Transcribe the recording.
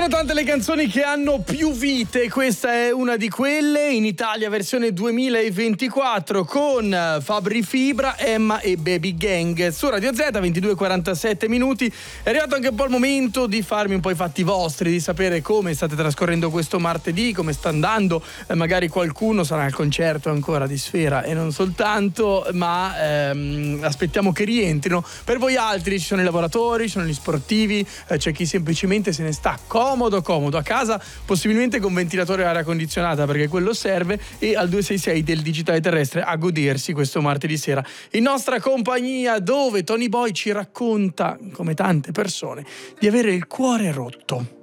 Sono tante le canzoni che hanno più vite, questa è una di quelle, in Italia versione 2024 con Fabri Fibra, Emma e Baby Gang. Su Radio Z, 22:47 minuti, è arrivato anche un po' il momento di farmi un po' i fatti vostri, di sapere come state trascorrendo questo martedì, come sta andando, magari qualcuno sarà al concerto ancora di Sfera e non soltanto, ma aspettiamo che rientrino. Per voi altri ci sono i lavoratori, ci sono gli sportivi, c'è chi semplicemente se ne sta comodo a casa, possibilmente con ventilatore e aria condizionata, perché quello serve, e al 266 del digitale terrestre a godersi questo martedì sera in nostra compagnia, dove Tony Boy ci racconta, come tante persone, di avere il cuore rotto.